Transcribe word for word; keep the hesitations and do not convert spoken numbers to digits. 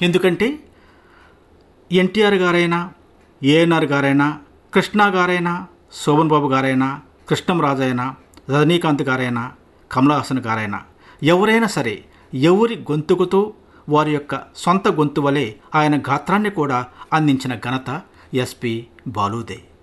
ఎందుకంటే ఎన్టీఆర్ గారైనా, ఏఎన్ఆర్ గారైనా, కృష్ణ గారైనా, శోభన్ బాబు గారైనా, కృష్ణంరాజు అయినా, రజనీకాంత్ గారైనా, కమల్ హాసన్ గారైనా ఎవరైనా సరే ఎవరి గొంతుకుతో వారి యొక్క సొంత గొంతు వలె ఆయన గాత్రాన్ని కూడా అందించిన ఘనత ఎస్పి బాలుదే.